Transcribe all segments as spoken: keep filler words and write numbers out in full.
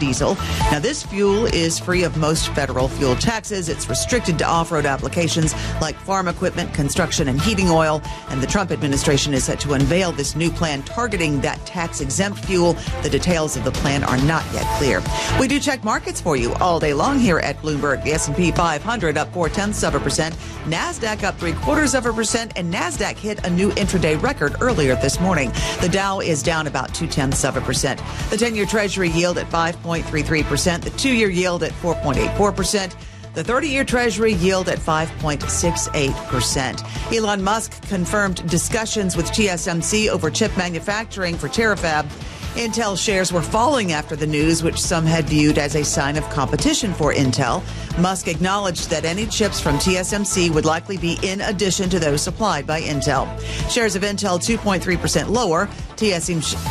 diesel. Now, this fuel is free of most federal fuel taxes. It's restricted to off-road applications like farm equipment, construction, and heating oil. And the Trump administration is set to unveil this new plan targeting that tax-exempt fuel. The details of the plan are not yet clear. We do check markets for you all day long here at Bloomberg. The S and P five hundred up four tenths of a percent. NASDAQ up three quarters of a percent. And NASDAQ hit a new intraday record earlier this morning. The Dow is down about two tenths of a percent. The ten-year Treasury yield at five point three three percent. The two-year yield at four point eight four percent. The thirty-year Treasury yield at five point six eight percent. Elon Musk confirmed discussions with T S M C over chip manufacturing for Terafab. Intel shares were falling after the news, which some had viewed as a sign of competition for Intel. Musk acknowledged that any chips from T S M C would likely be in addition to those supplied by Intel. Shares of Intel two point three percent lower. T S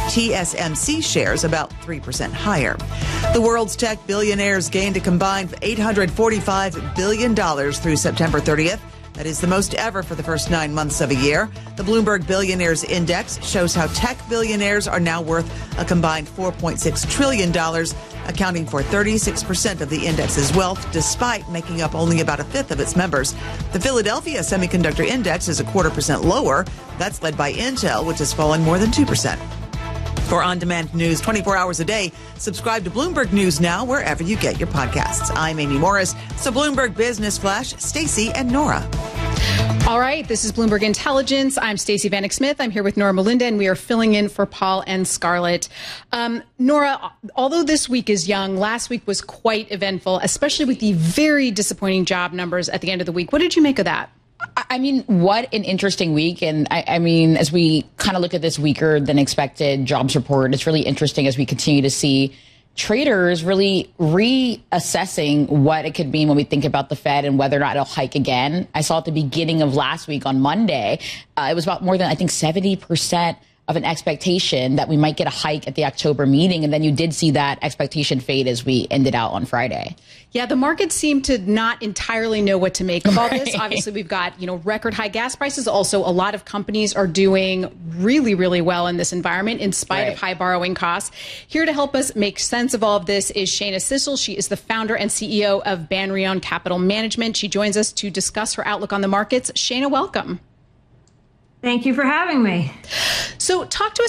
M C shares about three percent higher. The world's tech billionaires gained a combined eight hundred forty-five billion dollars through September thirtieth. That is the most ever for the first nine months of a year. The Bloomberg Billionaires Index shows how tech billionaires are now worth a combined four point six trillion dollars, accounting for thirty-six percent of the index's wealth, despite making up only about a fifth of its members. The Philadelphia Semiconductor Index is a quarter percent lower. That's led by Intel, which has fallen more than two percent. For on-demand news twenty-four hours a day, subscribe to Bloomberg News Now wherever you get your podcasts. I'm Amy Morris. So Bloomberg Business Flash, Stacey and Nora. All right, this is Bloomberg Intelligence. I'm Stacey Vanek Smith. I'm here with Nora Melinda, and we are filling in for Paul and Scarlett. Um, Nora, although this week is young, last week was quite eventful, especially with the very disappointing job numbers at the end of the week. What did you make of that? I mean, what an interesting week. And I, I mean, as we kind of look at this weaker than expected jobs report, it's really interesting as we continue to see traders really reassessing what it could mean when we think about the Fed and whether or not it'll hike again. I saw at the beginning of last week on Monday, uh, it was about more than, I think, seventy percent of an expectation that we might get a hike at the October meeting. And then you did see that expectation fade as we ended out on Friday. Yeah, the markets seem to not entirely know what to make of all this. Obviously, we've got, you know, record high gas prices. Also, a lot of companies are doing really, really well in this environment in spite right. of high borrowing costs. Here to help us make sense of all of this is Shana Sissel. She is the founder and C E O of Banrion Capital Management. She joins us to discuss her outlook on the markets. Shana, welcome. Thank you for having me. So talk to us